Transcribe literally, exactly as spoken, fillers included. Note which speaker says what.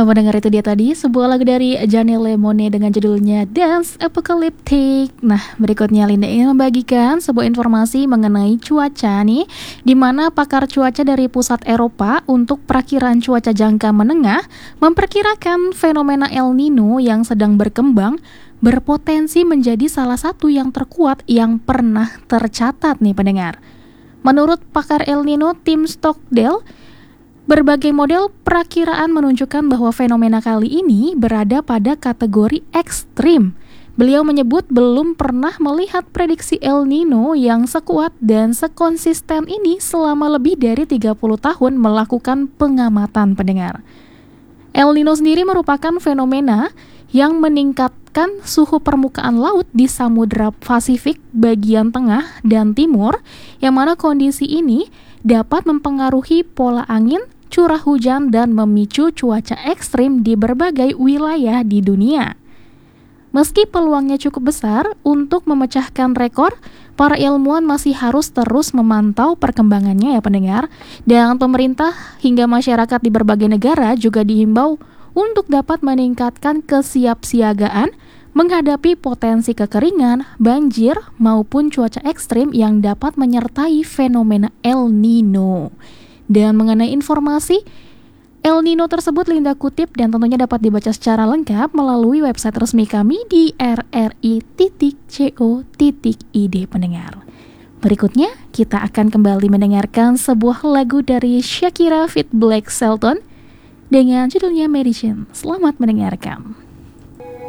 Speaker 1: pendengar, itu dia tadi sebuah lagu dari Janelle Monáe dengan judulnya Dance Apocalyptic. Nah, berikutnya Linda ingin membagikan sebuah informasi mengenai cuaca nih, di mana pakar cuaca dari pusat Eropa untuk perakiraan cuaca jangka menengah memperkirakan fenomena El Nino yang sedang berkembang berpotensi menjadi salah satu yang terkuat yang pernah tercatat nih pendengar. Menurut pakar El Nino Tim Stockdale, berbagai model perakiraan menunjukkan bahwa fenomena kali ini berada pada kategori ekstrim. Beliau menyebut belum pernah melihat prediksi El Nino yang sekuat dan sekonsisten ini selama lebih dari tiga puluh tahun melakukan pengamatan pendengar. El Nino sendiri merupakan fenomena yang meningkatkan suhu permukaan laut di Samudra Pasifik bagian tengah dan timur, yang mana kondisi ini dapat mempengaruhi pola angin, curah hujan, dan memicu cuaca ekstrim di berbagai wilayah di dunia. Meski peluangnya cukup besar untuk memecahkan rekor, para ilmuwan masih harus terus memantau perkembangannya ya pendengar, dan pemerintah hingga masyarakat di berbagai negara juga dihimbau untuk dapat meningkatkan kesiapsiagaan menghadapi potensi kekeringan, banjir, maupun cuaca ekstrim yang dapat menyertai fenomena El Nino. Dan mengenai informasi El Nino tersebut Linda kutip dan tentunya dapat dibaca secara lengkap melalui website resmi kami di r r i titik co titik i d pendengar. Berikutnya kita akan kembali mendengarkan sebuah lagu dari Shakira feat. Blake Shelton dengan judulnya Medicine. Selamat mendengarkan.